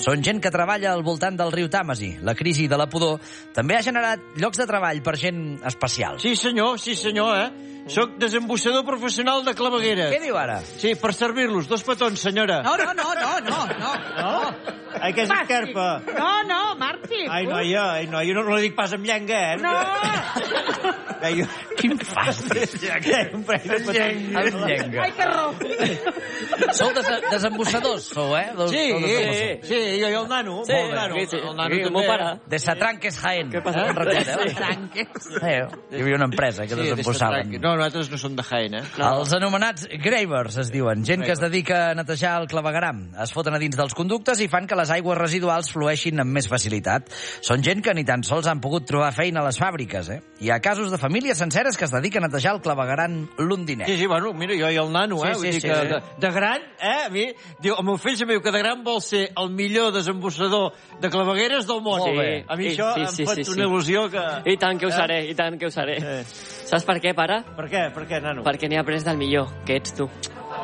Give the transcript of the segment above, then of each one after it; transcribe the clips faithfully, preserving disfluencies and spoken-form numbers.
Són gent que treballa al voltant del riu Tàmesi. La crisi de la pudor també ha generat llocs de treball per gent especial. Sí, senyor, sí, senyor, eh? Soc desembussador professional de clavegueres. Què diu ara? Sí, per servir-los. Dos petons, senyora. No, no, no, no, no, no. No? Ai, que és esquerpa. No, no, Martí. Ai, noia, ai, noia, jo no, no li dic pas amb llenga, eh? No. Ai, jo... Quin fàstic. Un parell de petons. Amb llenga. Ai, que rojo. Sou des desembussadors, sou, eh? Dos, Sí, sou sí, sí, jo i el nano. Sí, Molt nano. sí, sí. El nano Sí, el també. meu pare. De Satranques Jaén. Què passa? Me'n recordo, eh? Tranques. Eh, hi havia una empresa que Sí, de desembussaven. Satranque. No, nosaltres no som de Jaén, eh? No. Els anomenats gravers es diuen, gent que es dedica a netejar el clavegueram. Es foten a dins dels conductes i fan que les aigües residuals flueixin amb més facilitat. Són gent que ni tan sols han pogut trobar feina a les fàbriques, eh? Hi ha casos de famílies senceres que es dediquen a netejar el claveguram londinès. Sí, sí, bueno, mira, jo i el nano, eh? Sí, Vull sí, dir sí, que sí. de, de gran, eh? A mi, diu, el meu fill se diu que de gran vol ser el millor desembussador de clavegueres del món. Molt bé. A mi Sí, això sí, em sí, fot sí, sí. una il·lusió que... I tant que ho seré, i tant que ho seré. Eh. Saps per què, pare? Per què? Per què, nano? Perquè n'he après del millor, que ets tu.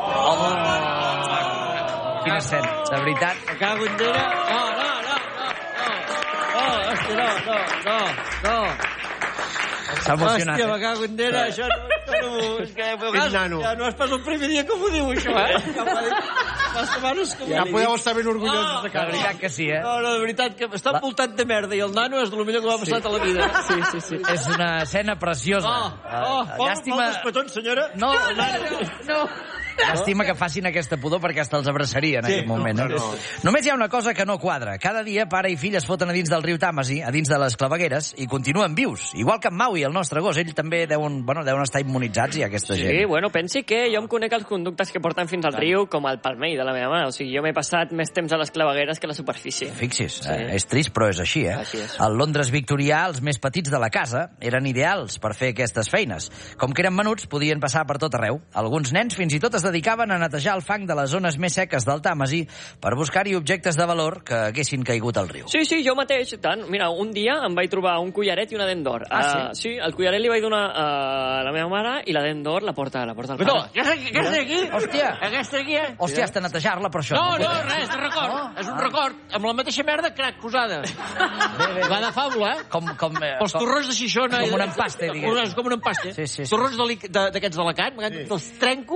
Quina escena, de veritat. Me cago en Déu. No, no, no, no, no. No, hòstia, no, no, no, no. S'ha emocionat. Hòstia, eh? me cago en Déu, això no... no és que, Ets nano. Ja no és pas el primer dia que m'ho diu, això, eh? Ja m'ho ha dit fa setmanes que m'ho Ja diu. podeu estar ben orgullosos de De casa. veritat que sí, eh? No, no, de veritat, que està envoltat de merda i el nano és el millor que m'ha passat a la vida. Sí, sí, sí. És una escena preciosa. Oh, oh, Eh, oh, llàstima... Llàstima... petons, senyora. No, No. llàstima que facin aquesta pudor perquè hasta els abraçaria en Sí, aquest moment. no, eh? no. Només hi ha una cosa que no quadra. Cada dia pare i fill es foten a dins del riu Tàmesi, a dins de les clavegueres, i continuen vius. Igual que en Maui, el nostre gos. Ell també deuen, bueno, deuen estar immunitzats, i aquesta Sí, gent. bueno, pensi que jo em conec els conductes que porten fins al riu com el palmell de la meva mare. O sigui, jo m'he passat més temps a les clavegueres que a la superfície. Fixi's, Sí. eh, és trist, però és així, eh? Així és. Al Londres victorià, els més petits de la casa eren ideals per fer aquestes feines. Com que eren menuts, podien passar per tot arreu. Alguns nens fins i tot es dedicaven a netejar el fang de les zones més seques del Tàmesi per buscar-hi objectes de valor que haguessin caigut al riu. Sí, sí, jo mateix, tant. Mira, un dia em vaig trobar un collaret i una dent d'or. Ah, Uh, sí, el collaret li vaig donar a la meva mare i la dent d'or la porta, la porta al No, pare. què és què és aquí? Hòstia. Aquesta aquí, eh? Hòstia, has de netejar-la, per això. No, no, res, de record. És un record. Amb la mateixa merda, crac, posada. Va de fàbula, eh? Com, com, eh, Els com- torrons de Xixona... Com i- un empaste, diguem. És com un empaste. Sí, sí, sí. Torrons de lic- de- d'aquests d'Alacant, sí. Els trenco.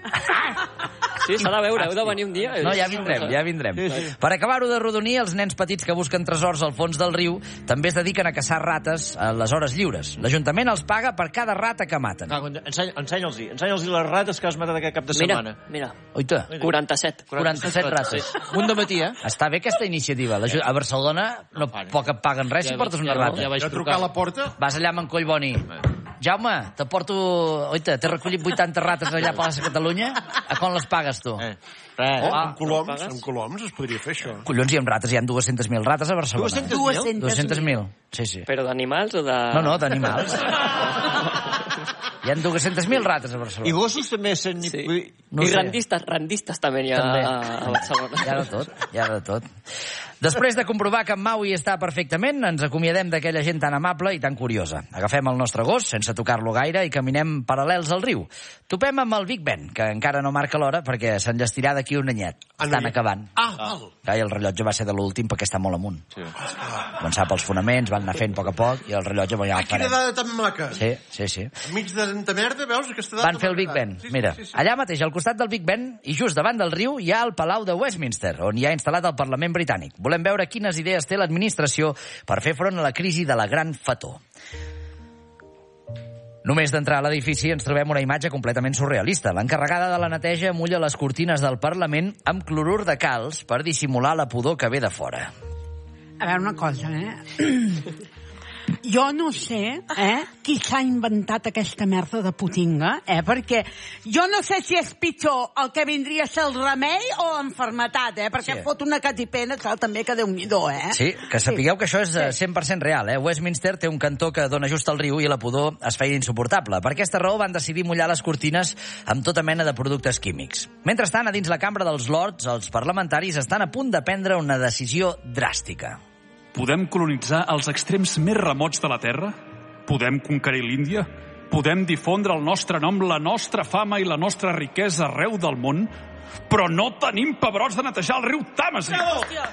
Sí, s'ha de veure, heu de venir un dia. No, ja vindrem, ja vindrem. Sí, sí. Per acabar-ho de rodonir, els nens petits que busquen tresors al fons del riu també es dediquen a caçar rates a les hores lliures. L'Ajuntament els paga per cada rata que maten. Ensenya- Ensenya-los-hi. Ensenya-los-hi les rates que has matat aquest cap de Mira, setmana. mira, Oita, quaranta-set. quaranta-set rates. Un de matí, eh? Està bé aquesta iniciativa. L'Aju- A Barcelona no poc et paguen res si portes una rata. Ja vaig Ja trucar a la porta? Vas allà amb en Collboni. Jaume, te porto... Oita, t'he recollit vuitanta rates allà a Plaça Catalunya. A quan les pagues, tu? Eh. Oh, Res. amb coloms, pagues? amb coloms es podria fer això. Collons, i amb rates, hi ha dues-centes mil rates a Barcelona. dues-centes mil? dues-centes mil, sí, sí. Però d'animals o de... No, no, d'animals. Hi ha dues-centes mil rates a Barcelona. I gossos també sent... Sí. No I sé. rendistes, rendistes també n'hi ha També. a, a Barcelona. Hi ha de tot, hi ha de tot. Després de comprovar que en Maui està perfectament, ens acomiadem d'aquella gent tan amable i tan curiosa. Agafem el nostre gos, sense tocar-lo gaire, i caminem paral·lels al riu. Topem amb el Big Ben, que encara no marca l'hora perquè s'enllestirà d'aquí un anyet. Ah, no Estan hi- acabant. Ah, val. Clar, i el rellotge va ser de l'últim perquè està molt amunt. Sí. Començar pels fonaments, van anar fent a poc a poc, i el rellotge va ja Ah, el quina farem. dada tan maca. Sí, sí, sí. Enmig de tanta merda, veus? Aquesta dada Van fer el Big Ben. Sí, sí, Mira, sí, sí. allà mateix, al costat del Big Ben, i just davant del riu, hi ha el Palau de Westminster, on hi ha instal·lat el Parlament britànic. Volem veure quines idees té l'administració per fer front a la crisi de la gran fator. Només d'entrar a l'edifici ens trobem una imatge completament surrealista. L'encarregada de la neteja mulla les cortines del Parlament amb clorur de calç per dissimular la pudor que ve de fora. A veure una cosa, eh? Jo no sé, eh, qui s'ha inventat aquesta merda de putinga, eh, perquè jo no sé si és pitjor el que vindria a ser el remei o l'enfermetat, eh, perquè Sí. fot una catipena, que també que Déu-n'hi-do, eh? Sí, que sapigueu que això és eh, cent per cent real, eh? Westminster té un cantó que dona just al riu i la pudor es feia insuportable. Per aquesta raó van decidir mullar les cortines amb tota mena de productes químics. Mentrestant, a dins la cambra dels Lords, els parlamentaris estan a punt de prendre una decisió dràstica. Podem colonitzar els extrems més remots de la Terra? Podem conquerir l'Índia? Podem difondre el nostre nom, la nostra fama i la nostra riquesa arreu del món? Però no tenim pebrots de netejar el riu Tàmesi!